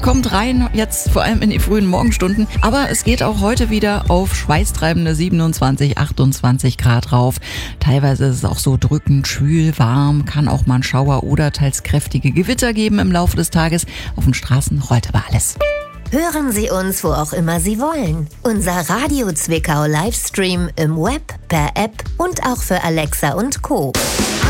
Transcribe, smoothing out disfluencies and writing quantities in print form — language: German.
Kommt rein, jetzt vor allem in die frühen Morgenstunden. Aber es geht auch heute wieder auf schweißtreibende 27, 28 Grad rauf. Teilweise ist es auch so drückend, schwül, warm, kann auch mal ein Schauer oder teils kräftige Gewitter geben im Laufe des Tages. Auf den Straßen rollt aber alles. Hören Sie uns, wo auch immer Sie wollen. Unser Radio Zwickau Livestream im Web, per App und auch für Alexa und Co.